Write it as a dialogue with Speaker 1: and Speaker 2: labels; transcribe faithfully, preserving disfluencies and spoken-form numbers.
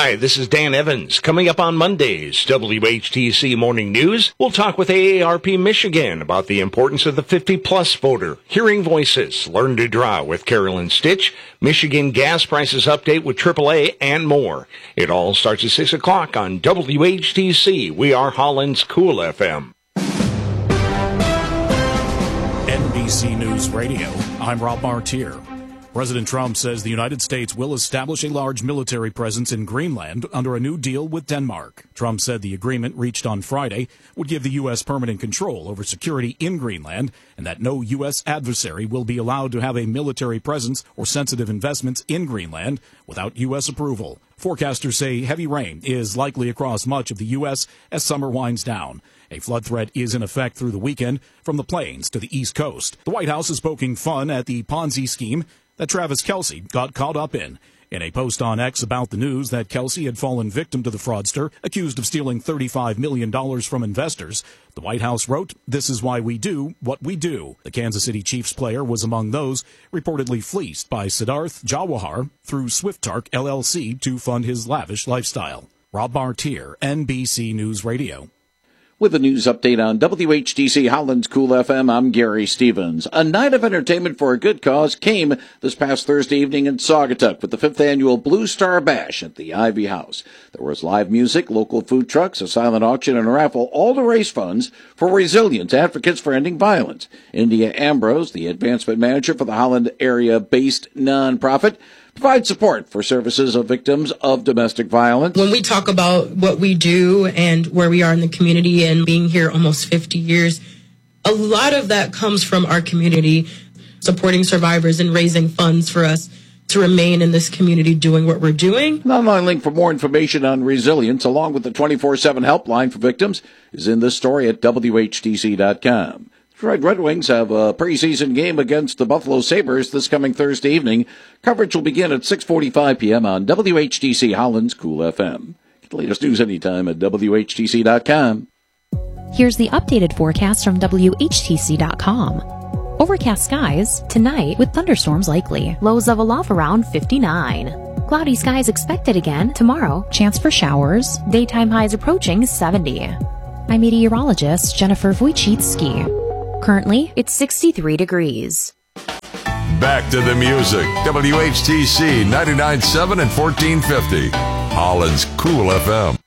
Speaker 1: Hi, this is Dan Evans. Coming up on Monday's W H T C Morning News, we'll talk with A A R P Michigan about the importance of the fifty plus voter, Hearing Voices, Learn to Draw with Carolyn Stitch, Michigan gas prices update with triple A, and more. It all starts at six o'clock on W H T C. We are Holland's Cool F M.
Speaker 2: N B C News Radio, I'm Rob Martier. President Trump says the United States will establish a large military presence in Greenland under a new deal with Denmark. Trump said the agreement reached on Friday would give the U S permanent control over security in Greenland and that no U S adversary will be allowed to have a military presence or sensitive investments in Greenland without U S approval. Forecasters say heavy rain is likely across much of the U S as summer winds down. A flood threat is in effect through the weekend from the plains to the East Coast. The White House is poking fun at the Ponzi scheme that Travis Kelce got caught up in. In a post on X about the news that Kelce had fallen victim to the fraudster, accused of stealing thirty-five million dollars from investors, the White House wrote, "This is why we do what we do." The Kansas City Chiefs player was among those reportedly fleeced by Siddharth Jawahar through Swiftark L L C to fund his lavish lifestyle. Rob Martier, N B C News Radio.
Speaker 3: With a news update on W H T C Holland's Cool F M, I'm Gary Stevens. A night of entertainment for a good cause came this past Thursday evening in Saugatuck with the fifth annual Blue Star Bash at the Ivy House. There was live music, local food trucks, a silent auction, and a raffle, all to raise funds for Resilience Advocates for Ending Violence. India Ambrose, the advancement manager for the Holland area-based nonprofit, provide support for services of victims of domestic violence.
Speaker 4: When we talk about what we do and where we are in the community and being here almost fifty years, a lot of that comes from our community, supporting survivors and raising funds for us to remain in this community doing what we're doing.
Speaker 3: An online link for more information on Resilience, along with the twenty-four seven helpline for victims, is in this story at W H T C dot com. Detroit Red Wings have a preseason game against the Buffalo Sabres this coming Thursday evening. Coverage will begin at six forty-five p.m. on W H T C Holland's Cool F M. Get the latest news anytime at W H T C dot com.
Speaker 5: Here's the updated forecast from W H T C dot com. Overcast skies tonight with thunderstorms likely. Lows level off around fifty-nine. Cloudy skies expected again tomorrow. Chance for showers. Daytime highs approaching seventy. I'm meteorologist Jennifer Wojcicki. Currently, it's sixty-three degrees.
Speaker 6: Back to the music. W H T C ninety-nine point seven and fourteen fifty. Holland's Cool F M.